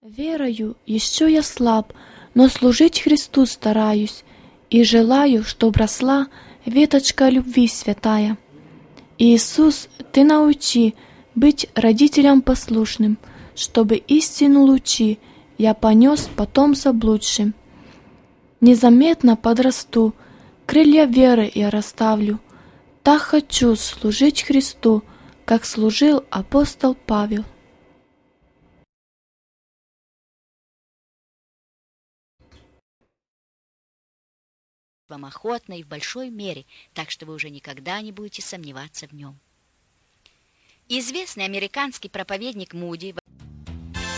Верою еще я слаб, но служить Христу стараюсь, и желаю, чтоб росла веточка любви святая. Иисус, Ты научи быть родителям послушным, чтобы истину лучи я понес потом заблудшим. Незаметно подрасту, крылья веры я расставлю, так хочу служить Христу, как служил апостол Павел. Вам охотно и в большой мере, так что вы уже никогда не будете сомневаться в нем. Известный американский проповедник Муди